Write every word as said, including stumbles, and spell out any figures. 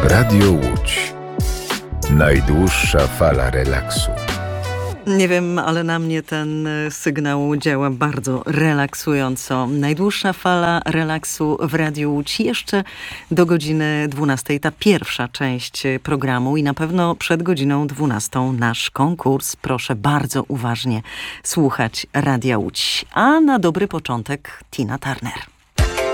Radio Łódź. Najdłuższa fala relaksu. Nie wiem, ale na mnie ten sygnał działa bardzo relaksująco. Najdłuższa fala relaksu w Radiu Łódź jeszcze do godziny dwunastej. Ta pierwsza część programu i na pewno przed godziną dwunastą nasz konkurs. Proszę bardzo uważnie słuchać Radia Łódź. A na dobry początek Tina Turner.